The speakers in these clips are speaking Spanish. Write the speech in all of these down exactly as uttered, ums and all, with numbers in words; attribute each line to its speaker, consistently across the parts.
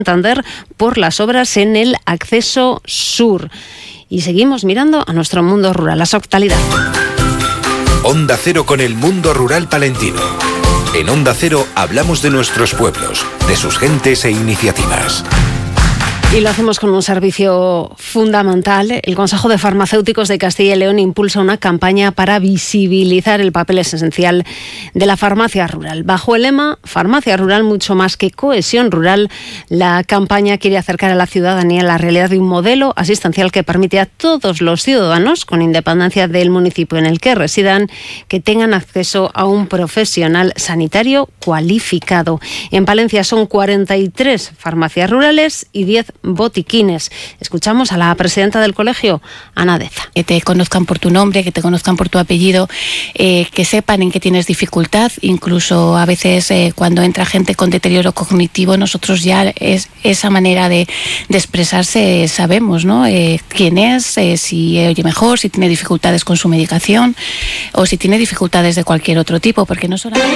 Speaker 1: Santander por las obras en el acceso sur. Y seguimos mirando a nuestro mundo rural, la actualidad.
Speaker 2: Onda Cero con el mundo rural palentino. En Onda Cero hablamos de nuestros pueblos, de sus gentes e iniciativas.
Speaker 1: Y lo hacemos con un servicio fundamental. El Consejo de Farmacéuticos de Castilla y León impulsa una campaña para visibilizar el papel esencial de la farmacia rural. Bajo el lema Farmacia Rural, mucho más que cohesión rural, la campaña quiere acercar a la ciudadanía la realidad de un modelo asistencial que permite a todos los ciudadanos, con independencia del municipio en el que residan, que tengan acceso a un profesional sanitario cualificado. En Palencia son cuarenta y tres farmacias rurales y diez botiquines. Escuchamos a la presidenta del colegio, Ana Deza.
Speaker 3: Que te conozcan por tu nombre, que te conozcan por tu apellido, eh, que sepan en qué tienes dificultad. Incluso a veces eh, cuando entra gente con deterioro cognitivo, nosotros ya es esa manera de, de expresarse sabemos, ¿no? Eh, quién es, eh, si oye mejor, si tiene dificultades con su medicación o si tiene dificultades de cualquier otro tipo, porque no solamente...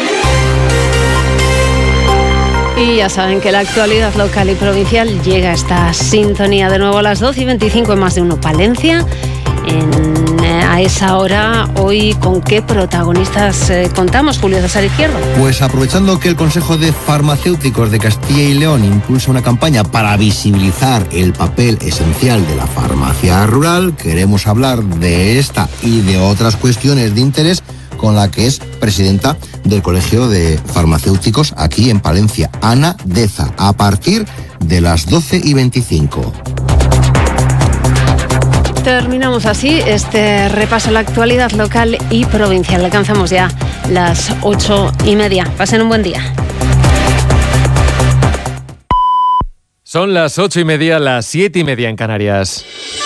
Speaker 1: Y ya saben que la actualidad local y provincial llega a esta sintonía de nuevo a las doce y veinticinco en Más de Uno Palencia. En, eh, a esa hora, hoy, ¿con qué protagonistas eh, contamos, Julio César Izquierdo?
Speaker 4: Pues aprovechando que el Consejo de Farmacéuticos de Castilla y León impulsa una campaña para visibilizar el papel esencial de la farmacia rural, queremos hablar de esta y de otras cuestiones de interés con la que es presidenta del Colegio de Farmacéuticos aquí en Palencia, Ana Deza, a partir de las doce y veinticinco.
Speaker 1: Terminamos así este repaso a la actualidad local y provincial. Alcanzamos ya las ocho y media. Pasen un buen día.
Speaker 5: Son las ocho y media, las siete y media en Canarias.